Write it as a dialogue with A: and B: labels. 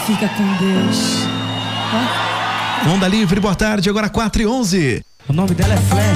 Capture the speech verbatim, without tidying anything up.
A: Fica com Deus.
B: Onda Livre, boa tarde, agora quatro e onze.
C: O nome dela é Flash.